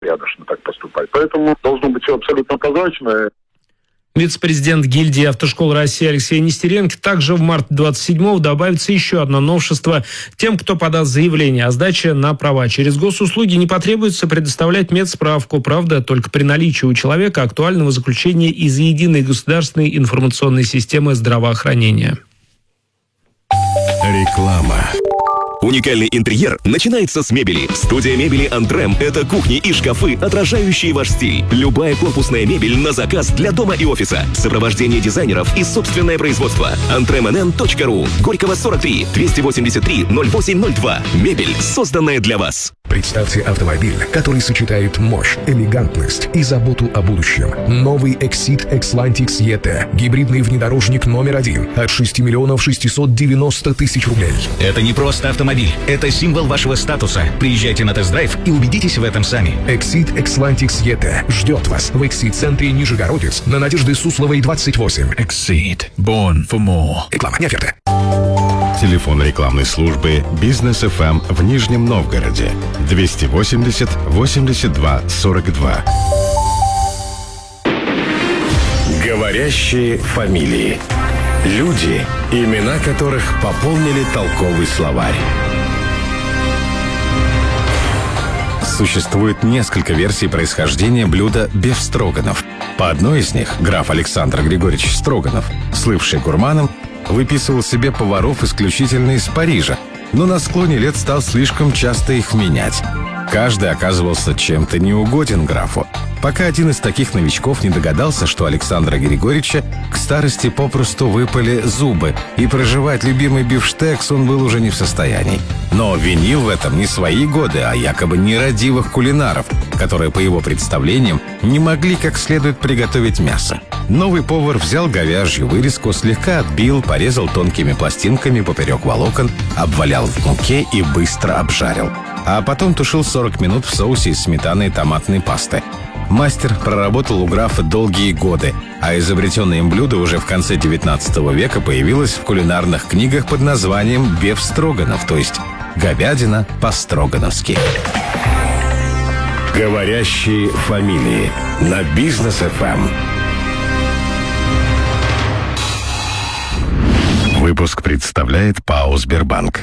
порядочно так поступать. Поэтому должно быть все абсолютно прозрачно. Вице-президент гильдии автошкол России Алексей Нестеренко. Также в марте 27-го добавится еще одно новшество. Тем, кто подаст заявление о сдаче на права через госуслуги, не потребуется предоставлять медсправку. Правда, только при наличии у человека актуального заключения из единой государственной информационной системы здравоохранения. Реклама. Уникальный интерьер начинается с мебели. Студия мебели «Антрем» — это кухни и шкафы, отражающие ваш стиль. Любая корпусная мебель на заказ для дома и офиса. Сопровождение дизайнеров и собственное производство. antremnn.ru. Горького 43, 283 0802. Мебель, созданная для вас. Представьте автомобиль, который сочетает мощь, элегантность и заботу о будущем. Новый Exit Xlantix ET. Гибридный внедорожник номер 1 от 6 миллионов 690 тысяч рублей. Это не просто автомобиль. Это символ вашего статуса. Приезжайте на тест-драйв и убедитесь в этом сами. Exit Xlantix ET ждет вас в Exit-центре Нижегородец на Надежды Сусловой, 28. Exit. Born for more. Реклама, не оферта. Телефон рекламной службы «Бизнес ФМ» в Нижнем Новгороде 280 82 42. Говорящие фамилии. Люди, имена которых пополнили толковый словарь. Существует несколько версий происхождения блюда бефстроганов. По одной из них граф Александр Григорьевич Строганов, слывший гурманом, выписывал себе поваров исключительно из Парижа, но на склоне лет стал слишком часто их менять. Каждый оказывался чем-то неугоден графу, пока один из таких новичков не догадался, что Александра Григорьевича к старости попросту выпали зубы, и проживать любимый бифштекс он был уже не в состоянии. Но винил в этом не свои годы, а якобы нерадивых кулинаров, которые, по его представлениям, не могли как следует приготовить мясо. Новый повар взял говяжью вырезку, слегка отбил, порезал тонкими пластинками поперек волокон, обвалял в муке и быстро обжарил. А потом тушил 40 минут в соусе из сметаны и томатной пасты. Мастер проработал у графа долгие годы, а изобретенное им блюдо уже в конце 19 века появилось в кулинарных книгах под названием бефстроганов, то есть говядина по-строгановски. Говорящие фамилии на Бизнес ФМ. Выпуск представляет ПАО «Сбербанк».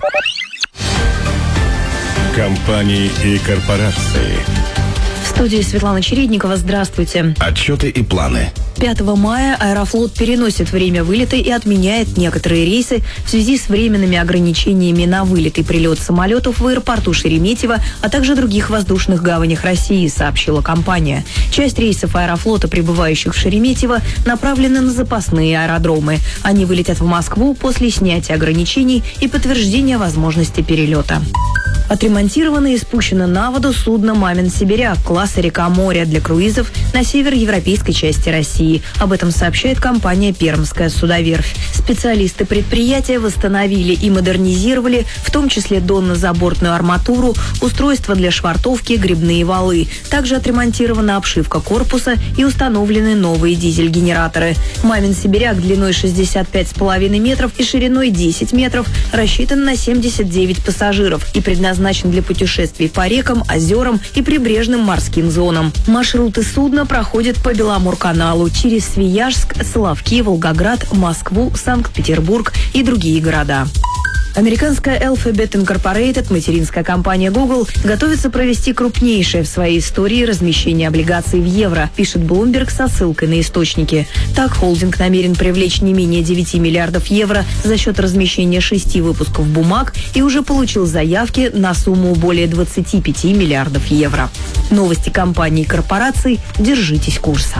Компании и корпорации. В студии Светлана Чередникова. Здравствуйте. Отчеты и планы. 5 мая Аэрофлот переносит время вылета и отменяет некоторые рейсы в связи с временными ограничениями на вылет и прилет самолетов в аэропорту Шереметьево, а также других воздушных гаванях России, сообщила компания. Часть рейсов Аэрофлота, прибывающих в Шереметьево, направлены на запасные аэродромы. Они вылетят в Москву после снятия ограничений и подтверждения возможности перелета. Отремонтировано и спущено на воду судно «Мамин Сибиряк» класса «Река-море» для круизов на североевропейской части России. Об этом сообщает компания «Пермская судоверфь». Специалисты предприятия восстановили и модернизировали, в том числе донно-забортную арматуру, устройства для швартовки, гребные валы. Также отремонтирована обшивка корпуса и установлены новые дизель-генераторы. «Мамин Сибиряк» длиной 65,5 метров и шириной 10 метров рассчитан на 79 пассажиров и предназначен для путешествий по рекам, озерам и прибрежным морским зонам. Маршруты судна проходят по Беломорканалу через Свияжск, Соловки, Волгоград, Москву, Санкт-Петербург и другие города. Американская Alphabet Incorporated, материнская компания Google, готовится провести крупнейшее в своей истории размещение облигаций в евро, пишет Bloomberg со ссылкой на источники. Так, холдинг намерен привлечь не менее 9 миллиардов евро за счет размещения 6 выпусков бумаг и уже получил заявки на сумму более 25 миллиардов евро. Новости компаний и корпораций. Держитесь курса.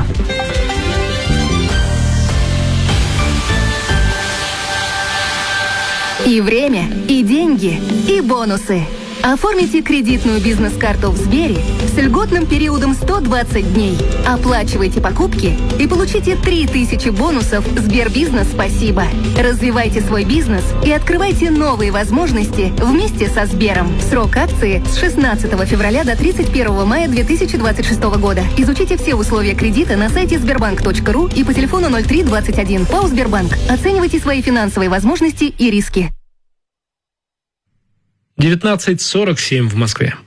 И время, и деньги, и бонусы. Оформите кредитную бизнес-карту в Сбере с льготным периодом 120 дней. Оплачивайте покупки и получите 3000 бонусов Сбербизнес «Спасибо». Развивайте свой бизнес и открывайте новые возможности вместе со Сбером. Срок акции с 16 февраля до 31 мая 2026 года. Изучите все условия кредита на сайте sberbank.ru и по телефону 0321. ПАО «Сбербанк». Оценивайте свои финансовые возможности и риски. 19:47 в Москве.